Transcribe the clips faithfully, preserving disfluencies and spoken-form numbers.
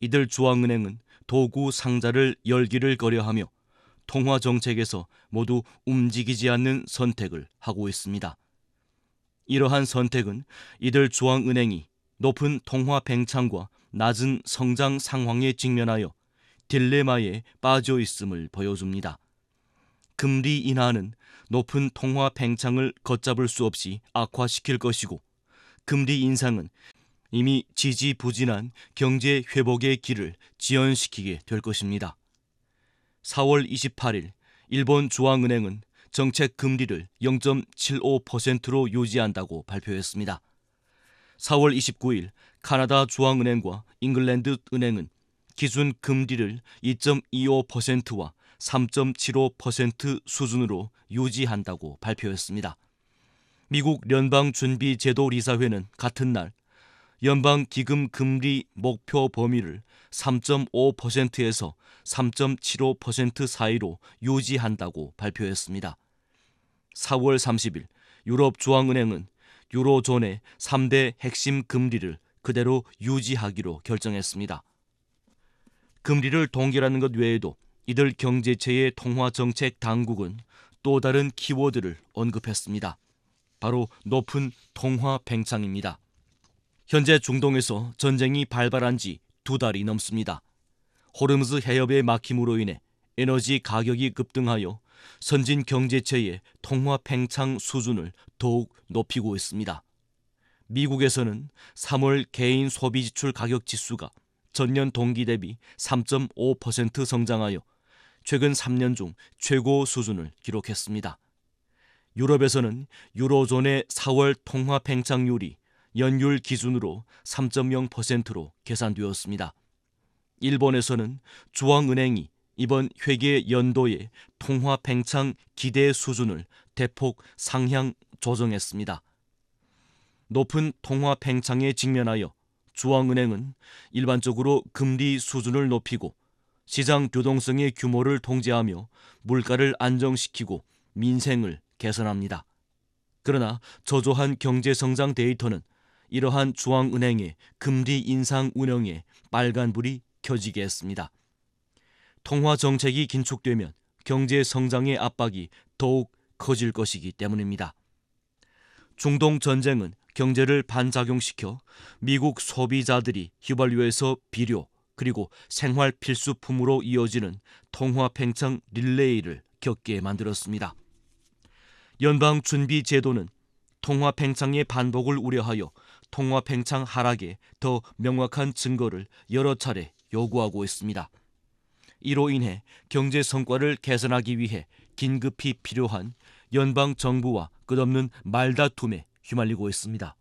이들 중앙은행은 도구 상자를 열기를 거려하며 통화 정책에서 모두 움직이지 않는 선택을 하고 있습니다. 이러한 선택은 이들 중앙은행이 높은 통화 팽창과 낮은 성장 상황에 직면하여 딜레마에 빠져 있음을 보여줍니다. 금리 인하는 높은 통화 팽창을 걷잡을 수 없이 악화시킬 것이고, 금리 인상은 이미 지지부진한 경제 회복의 길을 지연시키게 될 것입니다. 사월 이십팔일 일본 중앙은행은 정책 금리를 영 점 칠오 퍼센트로 유지한다고 발표했습니다. 사월 이십구일 카나다 중앙은행과 잉글랜드 은행은 기준 금리를 이 점 이오 퍼센트와 삼 점 칠오 퍼센트 수준으로 유지한다고 발표했습니다. 미국 연방준비제도이사회는 같은 날 연방기금 금리 목표 범위를 삼 점 오 퍼센트에서 삼 점 칠오 퍼센트 사이로 유지한다고 발표했습니다. 사월 삼십일 유럽중앙은행은 유로존의 삼 대 핵심 금리를 그대로 유지하기로 결정했습니다. 금리를 동결하는 것 외에도 이들 경제체의 통화정책 당국은 또 다른 키워드를 언급했습니다. 바로 높은 통화 팽창입니다. 현재 중동에서 전쟁이 발발한 지 두 달이 넘습니다. 호르무즈 해협의 막힘으로 인해 에너지 가격이 급등하여 선진 경제체의 통화 팽창 수준을 더욱 높이고 있습니다. 미국에서는 삼월 개인 소비 지출 가격 지수가 전년 동기 대비 삼 점 오 퍼센트 성장하여 최근 삼 년 중 최고 수준을 기록했습니다. 유럽에서는 유로존의 사월 통화 팽창률이 연율 기준으로 삼 점 영 퍼센트로 계산되었습니다. 일본에서는 중앙은행이 이번 회계 연도의 통화 팽창 기대 수준을 대폭 상향 조정했습니다. 높은 통화 팽창에 직면하여 중앙은행은 일반적으로 금리 수준을 높이고 시장 교동성의 규모를 통제하며 물가를 안정시키고 민생을 개선합니다. 그러나 저조한 경제성장 데이터는 이러한 중앙은행의 금리 인상 운영에 빨간불이 켜지게 했습니다. 통화 정책이 긴축되면 경제 성장의 압박이 더욱 커질 것이기 때문입니다. 중동 전쟁은 경제를 반작용시켜 미국 소비자들이 휘발유에서 비료 그리고 생활 필수품으로 이어지는 통화 팽창 릴레이를 겪게 만들었습니다. 연방준비제도는 통화 팽창의 반복을 우려하여 통화 팽창 하락에 더 명확한 증거를 여러 차례 요구하고 있습니다. 이로 인해 경제 성과를 개선하기 위해 긴급히 필요한 연방 정부와 끝없는 말다툼에 휘말리고 있습니다.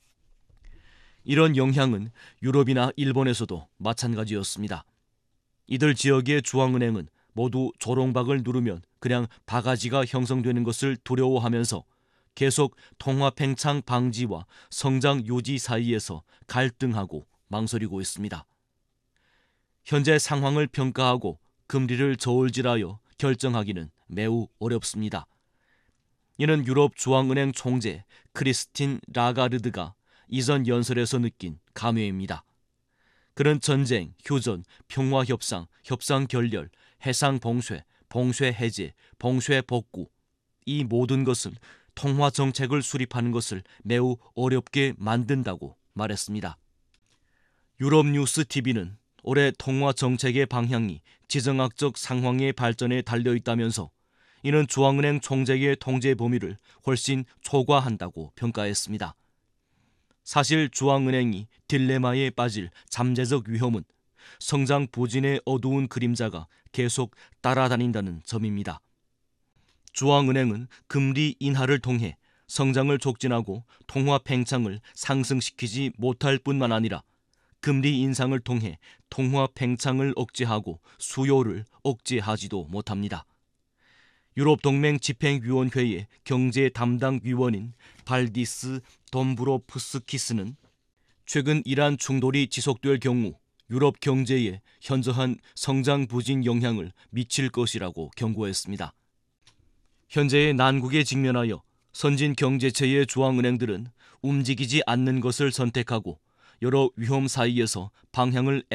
이런 영향은 유럽이나 일본에서도 마찬가지였습니다. 이들 지역의 중앙은행은 모두 조롱박을 누르면 그냥 바가지가 형성되는 것을 두려워하면서 계속 통화 팽창 방지와 성장 유지 사이에서 갈등하고 망설이고 있습니다. 현재 상황을 평가하고 금리를 저울질하여 결정하기는 매우 어렵습니다. 이는 유럽 중앙은행 총재 크리스틴 라가르드가 이전 연설에서 느낀 감회입니다. 그는 전쟁, 휴전, 평화협상, 협상 결렬, 해상 봉쇄, 봉쇄 해제, 봉쇄 복구, 이 모든 것은 통화 정책을 수립하는 것을 매우 어렵게 만든다고 말했습니다. 유럽뉴스티비는 올해 통화 정책의 방향이 지정학적 상황의 발전에 달려있다면서 이는 중앙은행 총재의 통제 범위를 훨씬 초과한다고 평가했습니다. 사실 중앙은행이 딜레마에 빠질 잠재적 위험은 성장 부진의 어두운 그림자가 계속 따라다닌다는 점입니다. 중앙은행은 금리 인하를 통해 성장을 촉진하고 통화 팽창을 상승시키지 못할 뿐만 아니라 금리 인상을 통해 통화 팽창을 억제하고 수요를 억제하지도 못합니다. 유럽동맹 집행위원회의 경제 담당 위원인 발디스 덤브로프스키스는 최근 이란 충돌이 지속될 경우 유럽 경제에 현저한 성장 부진 영향을 미칠 것이라고 경고했습니다. 현재의 난국에 직면하여 선진 경제체의 중앙은행들은 움직이지 않는 것을 선택하고 여러 위험 사이에서 방향을